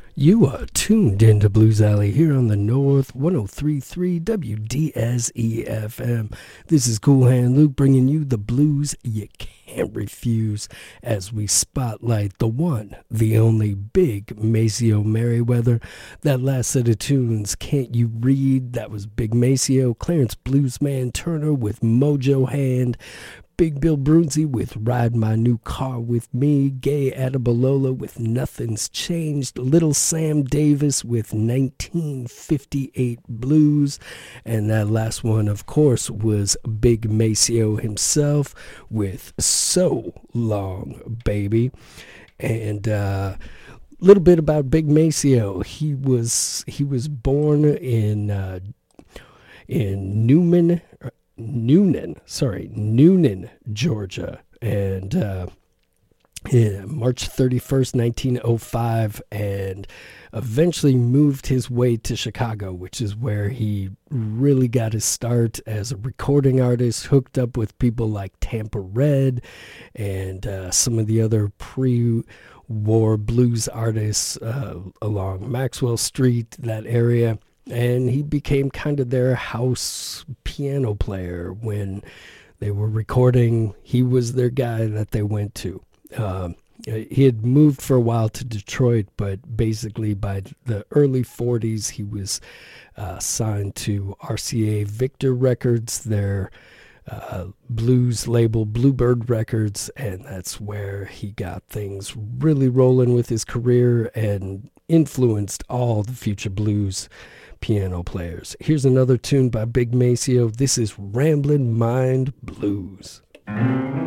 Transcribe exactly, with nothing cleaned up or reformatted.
You are tuned into Blues Alley here on the North one oh three point three W D S E F M. This is Cool Hand Luke bringing you the blues you can't refuse as we spotlight the one, the only Big Maceo Merriweather. That last set of tunes, Can't You Read? That was Big Maceo. Clarence Bluesman Turner with Mojo Hand. Big Bill Brunzi with Ride My New Car With Me, Gay Adebolola with Nothing's Changed, Little Sam Davis with nineteen fifty-eight Blues, and that last one, of course, was Big Maceo himself with So Long, Baby. And uh, a little bit about Big Maceo. He was he was born in uh, in Newman. Noonan, sorry, Noonan, Georgia, and uh, yeah, March thirty-first, nineteen oh five, and eventually moved his way to Chicago, which is where he really got his start as a recording artist, hooked up with people like Tampa Red and uh, some of the other pre-war blues artists uh, along Maxwell Street, that area. And he became kind of their house piano player when they were recording. He was their guy that they went to. Um, he had moved for a while to Detroit, but basically by the early forties, he was uh, signed to R C A Victor Records, their uh, blues label, Bluebird Records, and that's where he got things really rolling with his career and influenced all the future blues piano players. Here's another tune by Big Maceo. This is Ramblin' Mind Blues.